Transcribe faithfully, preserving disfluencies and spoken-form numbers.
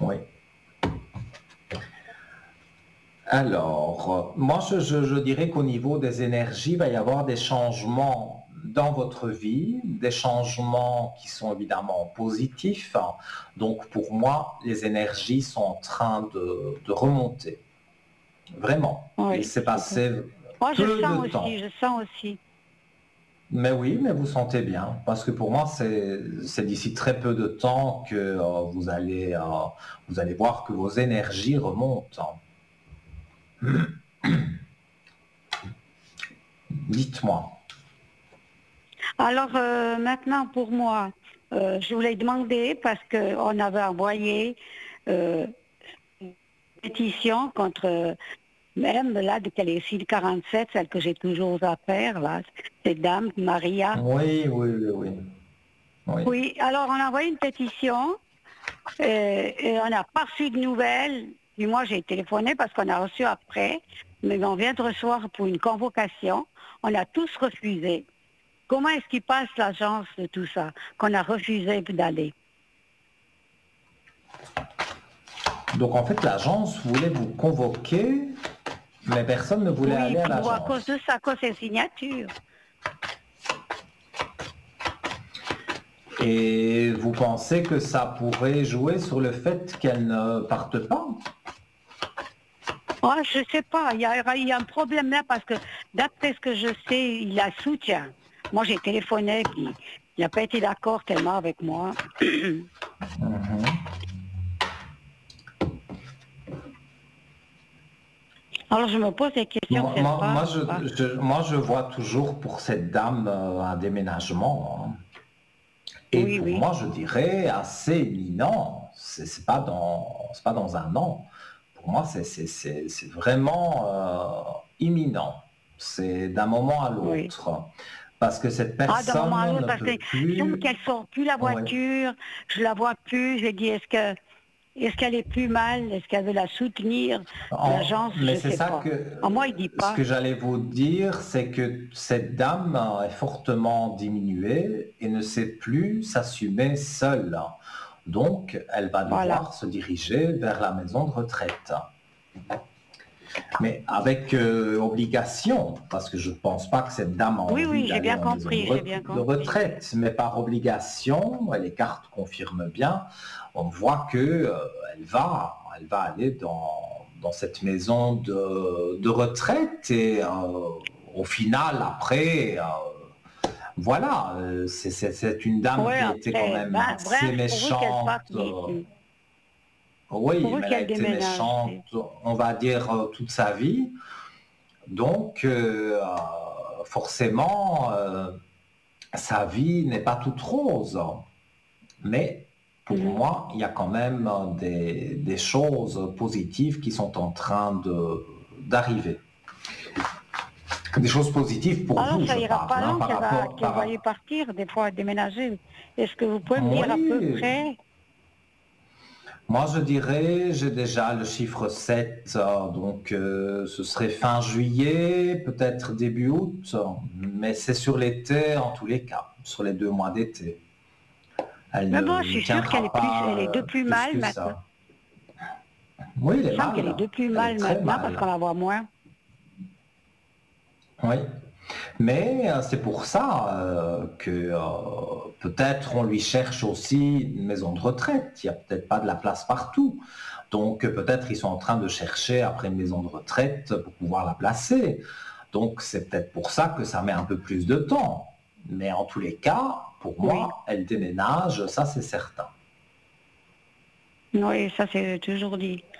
Oui. Alors, euh, moi, je, je- je dirais qu'au niveau des énergies, il va y avoir des changements dans votre vie, des changements qui sont évidemment positifs. Donc, pour moi, les énergies sont en train de, de remonter. Vraiment. Il Oui, s'est c'est bon. passé Moi, je peu de sens aussi, temps. je sens aussi. Mais oui, mais vous sentez bien, parce que pour moi, c'est c'est d'ici très peu de temps que euh, vous allez, euh, vous allez voir que vos énergies remontent. Dites-moi. Alors euh, maintenant, pour moi, euh, je voulais demander, parce qu'on avait envoyé euh, une pétition contre euh, même là, de qu'elle est ici de quarante-sept, celle que j'ai toujours à faire, là, cette dame, Maria. Oui, oui, oui, oui. Oui. Oui, alors on a envoyé une pétition euh, et on n'a pas reçu de nouvelles. Puis moi, j'ai téléphoné parce qu'on a reçu après, mais on vient de recevoir pour une convocation. On a tous refusé. Comment est-ce qu'il passe l'agence de tout ça, qu'on a refusé d'aller? Donc en fait, l'agence voulait vous convoquer, mais personne ne voulait Oui, aller à pour, à cause de l'agence. ça, à cause des signatures. Et vous pensez que ça pourrait jouer sur le fait qu'elle ne parte pas? Oh, je sais pas, il y a, il y a un problème là parce que d'après ce que je sais, il la soutient. Moi, j'ai téléphoné, puis il n'a pas été d'accord tellement avec moi. Mhm. Alors, je me pose des questions, Moi, c'est moi- pas, moi, pas. je, je- moi, je vois toujours pour cette dame euh, un déménagement, hein. Et Oui, pour oui. moi, je dirais assez imminent. C'est c'est pas dans, c'est pas dans un an. Pour moi, c'est c'est- c'est- c'est vraiment euh, imminent. C'est d'un moment à Oui. l'autre. Parce que cette Ah, d'un moment à personne l'autre, ne parce que peut je trouve plus. qu'elle sort plus la Ouais. voiture, je la vois plus, je dis, est-ce que est-ce qu'elle est plus mal, est-ce qu'elle veut la soutenir, En- l'agence, mais je c'est sais ça pas. que Ah, moi, il dit ce pas. que j'allais vous dire, c'est que cette dame est fortement diminuée et ne sait plus s'assumer seule. Donc, elle va Voilà. devoir se diriger vers la maison de retraite. Mais avec euh, obligation, parce que je ne pense pas que cette dame a Oui, envie oui, j'ai d'aller bien en maison de, compris, j'ai re- bien de compris. retraite, mais par obligation, et les cartes confirment bien, on voit que euh, elle va, elle va aller dans, dans cette maison de, de retraite et euh, au final, après, euh, voilà, euh, c'est c'est- c'est une dame Oui, qui a été quand après, même ben, assez bref, pourvu qu'elle méchante. parte euh, d'ici. oui, Pourvu mais elle a qu'elle été déménage. méchante, C'est- on va dire, euh, toute sa vie. Donc, euh, forcément, euh, sa vie n'est pas toute rose. Mais pour Mhm. moi, il y a quand même des, des choses positives qui sont en train de, d'arriver. Des choses positives pour Alors, vous, ça je ira parle, pas hein, long par qu'elle va, rapport... qu'elle va y Par... partir, des fois, déménager. Est-ce que vous pouvez me dire à peu Oui, près? moi je dirais, j'ai déjà le chiffre sept, euh, donc euh, ce serait fin juillet, peut-être début août, mais c'est sur l'été en tous les cas, sur les deux mois d'été. Elle Mais bon, ne, je ne suis sûre qu'elle est tiendra plus, pas elle est de euh, plus plus mal que maintenant. ça. Oui, elle Il est me semble qu'elle est mal. de plus Elle est mal très maintenant parce qu'on mal. la voit moins. Oui. Mais euh, c'est pour ça euh, que euh, peut-être on lui cherche aussi une maison de retraite. Il n'y a peut-être pas de la place partout. Donc euh, peut-être ils sont en train de chercher après une maison de retraite pour pouvoir la placer. Donc c'est peut-être pour ça que ça met un peu plus de temps. Mais en tous les cas, pour Oui. moi, elle déménage, ça c'est certain. Oui, ça c'est toujours dit.